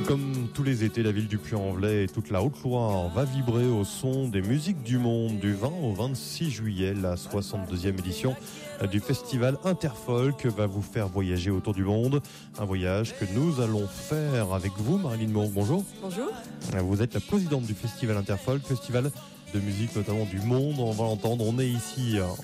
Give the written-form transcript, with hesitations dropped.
Comme tous les étés, la ville du Puy-en-Velay et toute la Haute-Loire va vibrer au son des musiques du monde du 20 au 26 juillet. La 62e édition du festival Interfolk va vous faire voyager autour du monde. Un voyage que nous allons faire avec vous, Marilyn Monk. Bonjour. Bonjour. Vous êtes la présidente du festival Interfolk, festival de musique notamment du monde. On va l'entendre, on est ici